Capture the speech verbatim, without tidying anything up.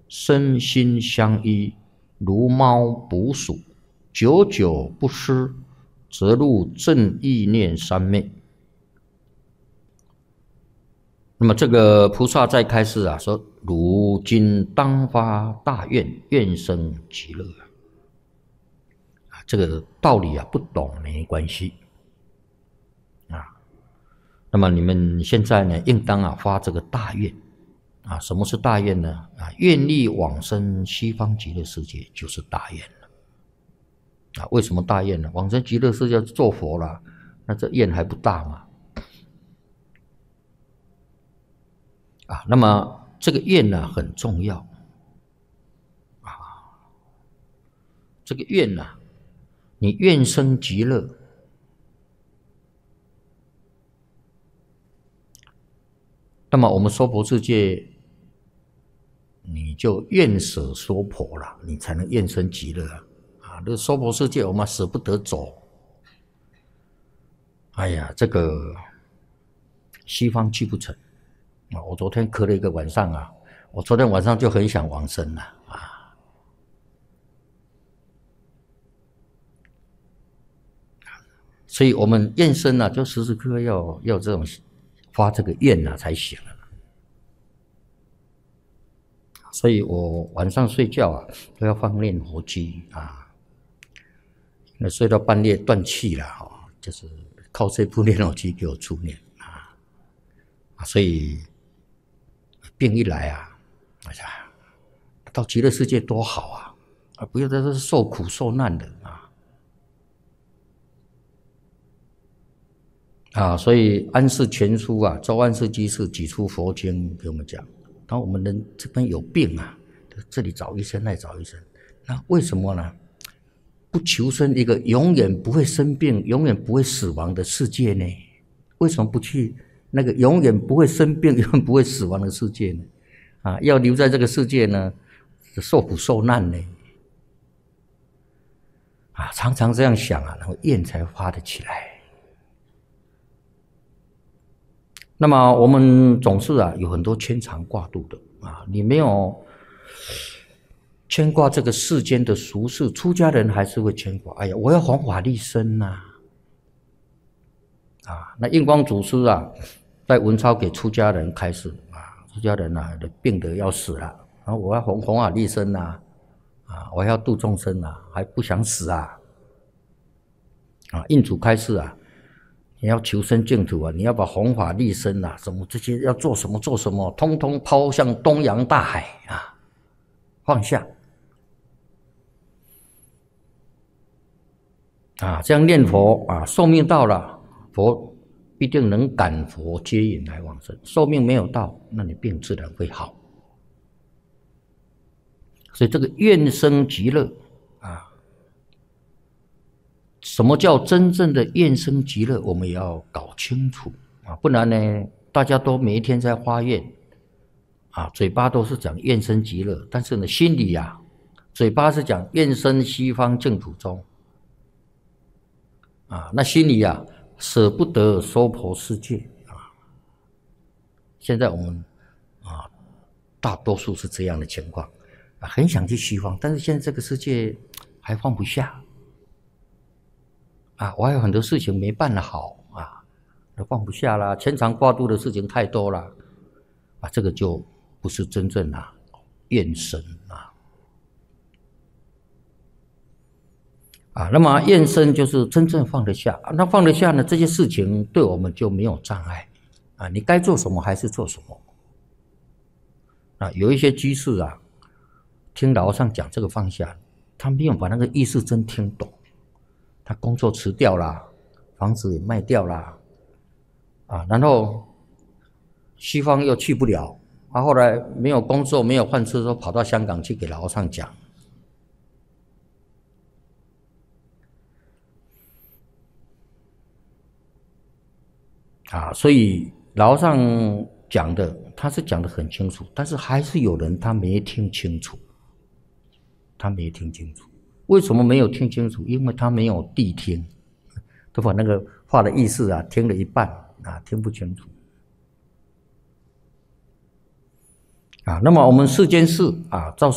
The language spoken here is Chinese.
身心相依，如猫捕鼠，久久不失，则入正意念三昧。那么这个菩萨在开示啊，说如今当发大愿，愿生极乐啊。这个道理啊不懂没关系啊。那么你们现在呢，应当啊发这个大愿啊。什么是大愿呢？啊，愿力往生西方极乐世界就是大愿了啊。为什么大愿呢？往生极乐世界做佛了，那这愿还不大吗？啊，那么这个愿呢很重要啊。这个愿呢，你愿生极乐，那么我们娑婆世界，你就愿舍娑婆了，你才能愿生极乐啊。啊，这个娑婆世界我们舍不得走，哎呀，这个西方去不成。啊，我昨天咳了一个晚上啊，我昨天晚上就很想往生了啊。所以我们愿生啊，就时时刻刻要要这种发这个愿啊才行了。所以我晚上睡觉啊都要放念佛机啊，那睡到半夜断气了哈，就是靠这部念佛机给我助念啊。所以病一来啊，哎呀，到极乐世界多好啊！啊，不要在这受苦受难的啊！啊，所以安世全书啊，周安世居士举出佛经给我们讲，当我们人这边有病啊，这里找医生，那里找医生，那为什么呢？不求生一个永远不会生病、永远不会死亡的世界呢？为什么不去那个永远不会生病、永远不会死亡的世界呢？啊，要留在这个世界呢，受苦受难呢？啊，常常这样想啊，然后愿才发得起来。那么我们总是啊，有很多牵肠挂肚的啊，你没有牵挂这个世间的俗事，出家人还是会牵挂。哎呀，我要弘法利生呐！啊，那印光祖师啊，在文钞给出家人开示啊，出家人啊，病得要死了，然后我要弘弘法利生呐，啊，我要度众生啊，还不想死啊！啊，印祖开示啊，你要求生净土啊，你要把弘法利生啊，什么这些要做什么做什么，通通抛向东洋大海啊，放下。啊，这样念佛啊，寿命到了，佛必定能感佛接引来往生。寿命没有到，那你病自然会好。所以这个愿生极乐啊，什么叫真正的愿生极乐？我们也要搞清楚啊，不然呢，大家都每一天在发愿啊，嘴巴都是讲愿生极乐，但是呢，心里啊，嘴巴是讲愿生西方净土中。啊，那心里啊舍不得娑婆世界啊。现在我们啊，大多数是这样的情况啊，很想去西方，但是现在这个世界还放不下啊，我还有很多事情没办好啊，都放不下啦，牵肠挂肚的事情太多了啊，这个就不是真正啊愿生啊。啊，那么愿生就是真正放得下，那放得下呢，这些事情对我们就没有障碍啊。你该做什么还是做什么啊。有一些居士啊，听老和尚讲这个放下，他没有把那个意思真听懂，他工作辞掉了，房子也卖掉了啊，然后西方又去不了，啊，后来没有工作没有饭吃，说跑到香港去给老和尚讲。啊，所以老和尚讲的，他是讲得很清楚，但是还是有人他没听清楚，他没听清楚。为什么没有听清楚？因为他没有谛听，都把那个话的意思啊听了一半啊，听不清楚。 啊。那么我们世间事啊，照